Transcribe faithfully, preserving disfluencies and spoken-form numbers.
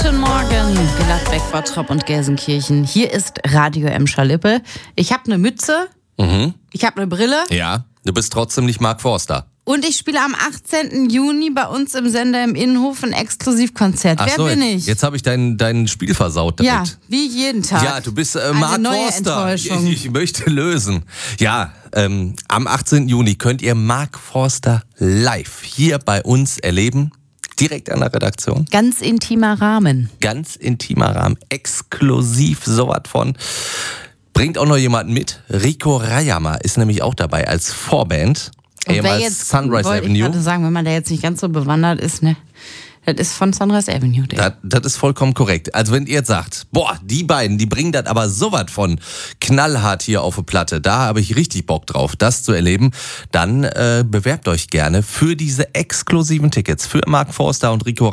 Guten Morgen, Gladbeck, Bottrop und Gelsenkirchen. Hier ist Radio Emscher-Lippe. Ich habe eine Mütze, Mhm. ich habe eine Brille Ja, du bist trotzdem nicht Mark Forster. und ich spiele am achtzehnten Juni bei uns im Sender im Innenhof ein Exklusivkonzert. Ach Wer so, bin jetzt, ich? jetzt habe ich dein, dein Spiel versaut ja, direkt. wie jeden Tag. Ja, du bist äh, Mark neue Forster. Ich, Enttäuschung. ich möchte lösen. Ja, ähm, am achtzehnten Juni könnt ihr Mark Forster live hier bei uns erleben. Direkt an der Redaktion. Ganz intimer Rahmen. Ganz intimer Rahmen. Exklusiv sowas von. Bringt auch noch jemanden mit. Rico Rayama ist nämlich auch dabei als Vorband. Und wer Ehemals jetzt, Sunrise wollte ich Avenue. gerade sagen, wenn man da jetzt nicht ganz so bewandert ist, ne? Das ist von Sunrise Avenue. Der. Das, das ist vollkommen korrekt. Also wenn ihr jetzt sagt, boah, die beiden, die bringen das aber sowas von knallhart hier auf die Platte, da habe ich richtig Bock drauf, das zu erleben, dann äh, bewerbt euch gerne für diese exklusiven Tickets für Mark Forster und Rico